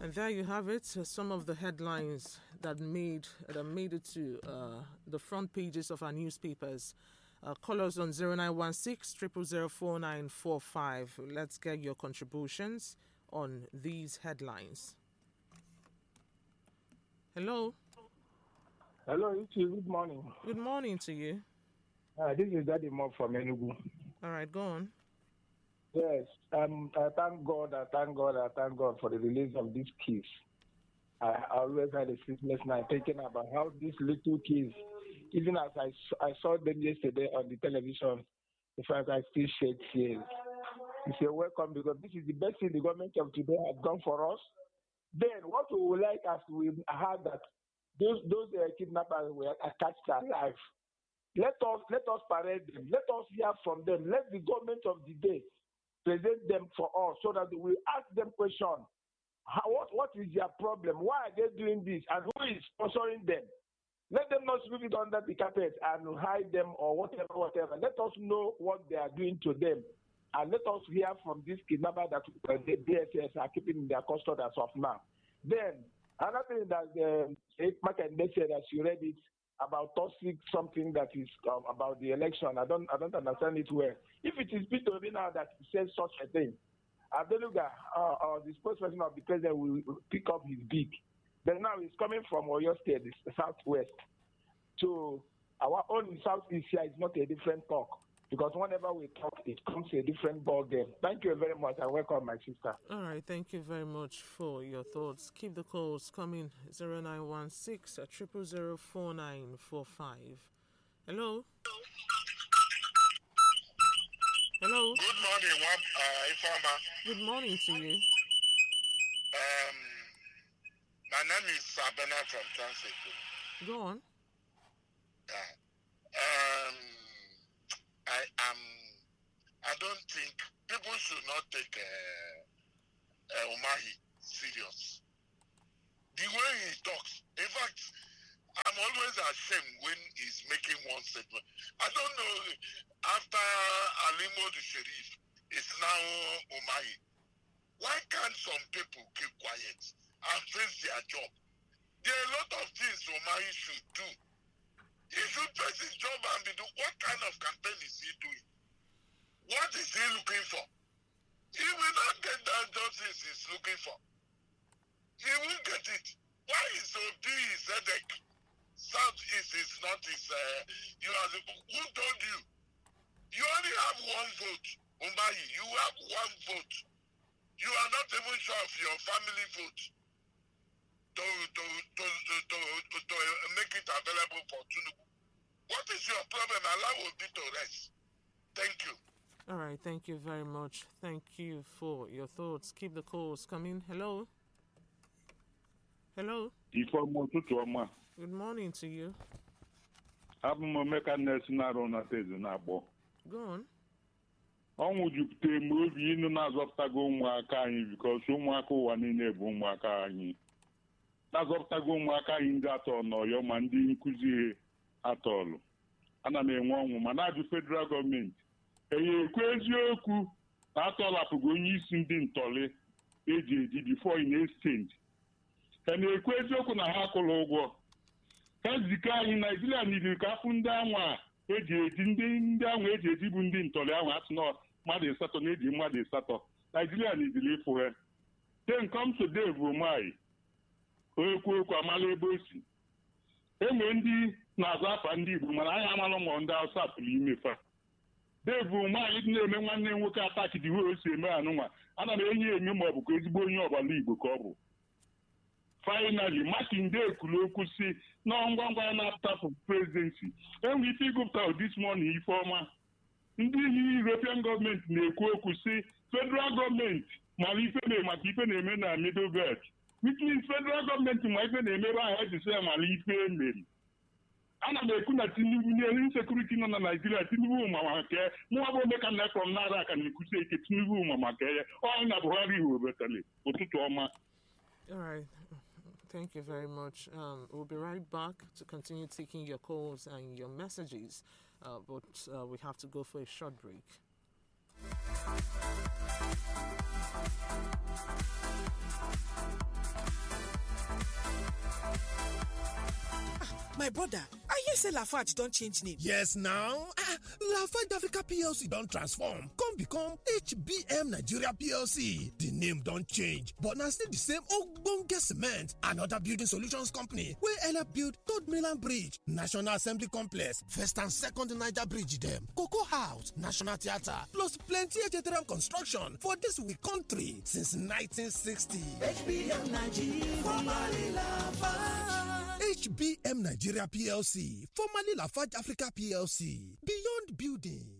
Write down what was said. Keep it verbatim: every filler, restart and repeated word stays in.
And there you have it, uh, some of the headlines that made that made it to uh, the front pages of our newspapers. Uh, call us on zero nine one six, zero zero zero, four nine four five. Let's get your contributions on these headlines. Hello. Hello, Ichi. Good morning. Good morning to you. Uh, this is Daddy Mob from Enugu. All right, go on. Yes, um, I thank God, I thank God, I thank God for the release of these kids. I always had a sleepless night thinking about how these little kids, even as I, I saw them yesterday on the television, in fact, I still shed tears. You say, welcome, because this is the best thing the government of today has done for us. Then, what we would like as we heard that those those uh, kidnappers were attached alive. Let us let us parade them. Let us hear from them. Let the government of the day present them for us so that we ask them question. How, what, what is their problem? Why are they doing this? And who is sponsoring them? Let them not sweep it under the carpet and hide them or whatever, whatever. Let us know what they are doing to them. And let us hear from this kidnapper that uh, the D S S are keeping in their custody as of now. Then, another thing that uh, Makinde said, as you read it, about toxic something that is um, about the election. I don't I don't understand it well. If it is Peter Obi now that says such a thing, Abdeluga, uh, uh, the spokesperson of the president will pick up his beak. Then now he's coming from Oyo State, the southwest. So our own southeast here is not a different talk. Because whenever we talk, it comes to a different ball game. Thank you very much and welcome, my sister. All right, thank you very much for your thoughts. Keep the calls coming. zero nine one six, zero zero zero, four nine four five. Hello. Hello. Good morning, uh, Informer. Good morning to you. Um, my name is Sabena from Transit. Go on. Uh, um, I am. I don't think people should not take uh, uh, Umahi serious. The way he talks, in fact, I'm always ashamed when he's making one statement. I don't know, after Alimo the Sheriff is now Umahi, why can't some people keep quiet and face their job? There are a lot of things Umahi should do. He should face his job and be doing. What kind of campaign is he doing? What is he looking for? He will not get that justice he's looking for. He won't get it. Why is Obi his headache? Southeast is not his. Uh, you are the, who told you? You only have one vote, Umahi. You have one vote. You are not even sure of your family vote to to to to, to, to make it available for Tinubu. What is your problem? Allow Obi to rest. Thank you. All right, thank you very much. Thank you for your thoughts. Keep the calls coming. Hello. Hello. Good morning to you. Go on. ọnwụ jupụtara m obi ịnụ na-azọpụtago ụmụaka anyị bikos ụmụaka ụwa niile bụ ụmụaka anyị na-azọpụtago ụmụaka anyị ndị atọ n'Ọyọ ma ndị nkụzi atọlụ ana m enwe ọnwụ ma na-ajụ federal gọọmenti enye ekwe eziokwu na atọlapụgo onye isi ndị ntọrị eji eji bifo in exchange ka na-ekwe eziokwu na ha kwụrụ ụgwọ ka zike anyị Naijiria nidiri ka afụ ndị anwa eji eji ndị ndị ahụ eji eji bụ ndị ntọrị ahụ atụ na mmadụ ịsatọ na-eji mmadụ ịsatọ Naijiria nidiri ịfụ ha then come to Dave Umahi okwu okwu amala ebe o si enwe ndị na-azụ afa ndị Igbo mana anyị amalụ ma ndị Hausa pụrụ imefa Dave Umahi dị na-eme nwanne nwoke ataki dị o si eme anụnwa ana m enye enye ma ọ bụ ka ezigbo onye ọbala Igbo ka ọ bụ finally Makinde ekwuru okwu si na ngwa ngwa ya na-apụta for presidency enwe ike ịgụpụta this morning Ifeọma ndị European gọọmenti na-ekwu okwu si federal gọọmenti mara ife na maka ife na-eme na Middle Belt which means federal gọọmenti ma ife na-emebe ahụ ejisi mara ife mere ana m ekwu na Tinubu na sekuriti nọ na Naijiria Tinubu ma maka mụwa bụ ome ka nna from nara aka na-ekwusi ike Tinubu ma maka ya ọ na Buhari iwebetali ụtụtụ ọma. All right. Thank you very much. Um, we'll be right back to continue taking your calls and your messages, uh, but uh, we have to go for a short break. My brother, I hear say Lafarge don change name. Yes now, ah, Lafarge Africa P L C don transform come become H B M Nigeria P L C. The name don change but na still the same ogbonge cement and other building solutions company wey help build Third Mainland Bridge, National Assembly Complex, First and Second Niger Bridge dem, Cocoa House, National Theatre, plus plenty H T M construction for dis we country since nineteen sixty. H B M Nigeria, formerly Lafarge. H B M Nigeria P L C, formerly Lafarge Africa P L C, Beyond Building.